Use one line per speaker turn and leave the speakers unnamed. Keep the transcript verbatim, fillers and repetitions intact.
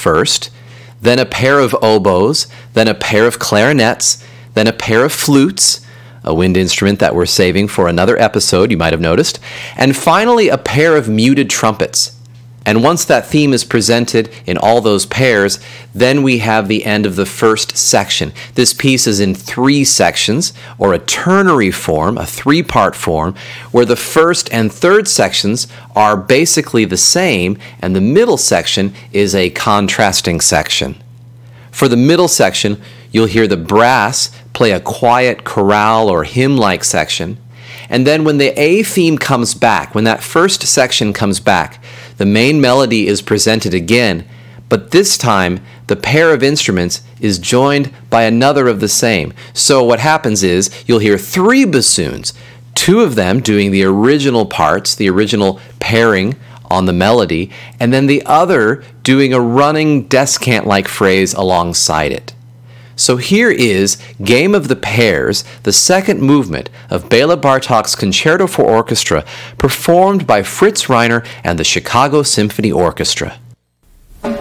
first, then a pair of oboes, then a pair of clarinets, then a pair of flutes, a wind instrument that we're saving for another episode, you might have noticed, and finally a pair of muted trumpets. And once that theme is presented in all those pairs, then we have the end of the first section. This piece is in three sections, or a ternary form, a three-part form, where the first and third sections are basically the same, and the middle section is a contrasting section. For the middle section, you'll hear the brass play a quiet chorale or hymn-like section, and then when the A theme comes back, when that first section comes back, the main melody is presented again, but this time the pair of instruments is joined by another of the same. So what happens is you'll hear three bassoons, two of them doing the original parts, the original pairing on the melody, and then the other doing a running descant-like phrase alongside it. So here is Game of the Pairs, the second movement of Bela Bartok's Concerto for Orchestra, performed by Fritz Reiner and the Chicago Symphony Orchestra.